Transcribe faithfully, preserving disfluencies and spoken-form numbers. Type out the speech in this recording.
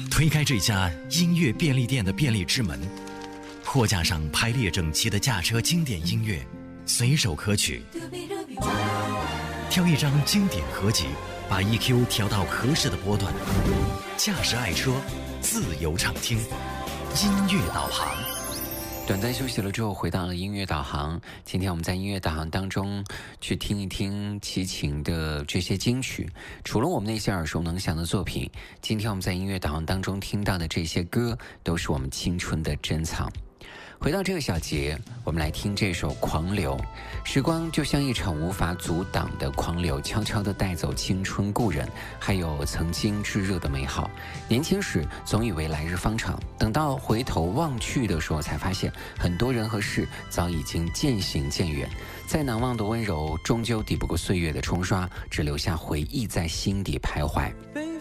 推开这家音乐便利店的便利之门，货架上排列整齐的驾车经典音乐，随手可取。挑一张经典合集，把 E Q 调到合适的波段，驾驶爱车，自由畅听，音乐导航。 短暂休息了之后，回到了音乐导航。今天我们在音乐导航当中去听一听齐秦的这些金曲。除了我们那些耳熟能详的作品，今天我们在音乐导航当中听到的这些歌，都是我们青春的珍藏。回到这个小节，我们来听这首《狂流》。时光就像一场无法阻挡的狂流，悄悄地带走青春故人，还有曾经炙热的美好。年轻时总以为来日方长，等到回头望去的时候，才发现很多人和事早已经渐行渐远。再难忘的温柔，终究抵不过岁月的冲刷，只留下回忆在心底徘徊。